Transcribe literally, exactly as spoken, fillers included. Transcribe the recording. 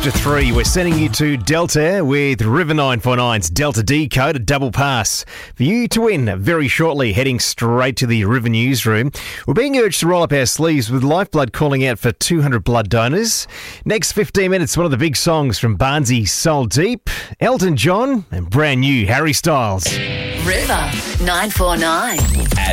after three. We're sending you to Delta with River nine four nine's Delta D code, a double pass for you to win very shortly, heading straight to the River newsroom. We're being urged to roll up our sleeves with Lifeblood calling out for two hundred blood donors. Next fifteen minutes, one of the big songs from Barnsley, Soul Deep, Elton John, and brand new Harry Styles. River nine four nine. At